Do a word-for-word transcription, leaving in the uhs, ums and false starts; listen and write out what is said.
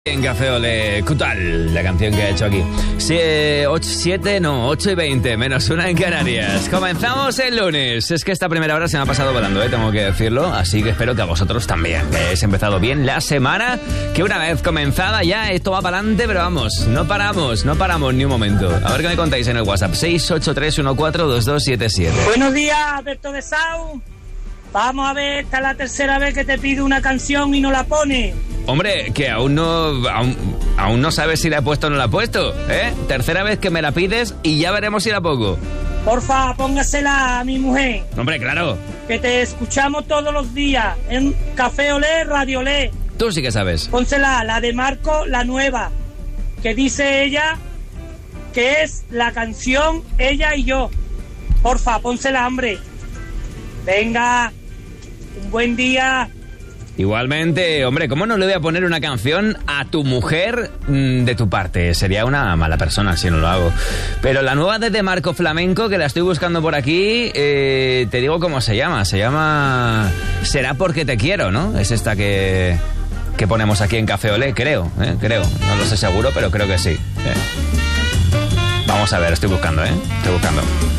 En Café Olé, ¿qué tal la canción que ha hecho aquí? siete, no, ocho y veinte, menos una en Canarias. Comenzamos el lunes. Es que esta primera hora se me ha pasado volando, ¿eh? Tengo que decirlo. Así que espero que a vosotros también. Que hayáis empezado bien la semana. Que una vez comenzada ya esto va para adelante, pero vamos, no paramos, no paramos ni un momento. A ver qué me contáis en el WhatsApp. seis ocho tres uno cuatro dos dos siete siete. Buenos días, Alberto de Sau. Vamos a ver, esta es la tercera vez que te pido una canción y no la pone. Hombre, que aún no aún, aún no sabes si la he puesto o no la he puesto, ¿eh? Tercera vez que me la pides y ya veremos si la pongo. Porfa, póngasela a mi mujer. Hombre, claro. Que te escuchamos todos los días en Café Olé, Radio Olé. Tú sí que sabes. Pónsela, la de Marco, la nueva. Que dice ella que es la canción Ella y Yo. Porfa, pónsela, hombre. Venga, un buen día. Igualmente, hombre, ¿cómo no le voy a poner una canción a tu mujer mmm, de tu parte? Sería una mala persona si no lo hago. Pero la nueva de Marco Flamenco, que la estoy buscando por aquí, eh, te digo cómo se llama. Se llama Será porque te quiero, ¿no? Es esta que, que ponemos aquí en Café Olé, creo, ¿eh? Creo. No lo sé seguro, pero creo que sí. ¿eh? Vamos a ver, estoy buscando, ¿eh? Estoy buscando.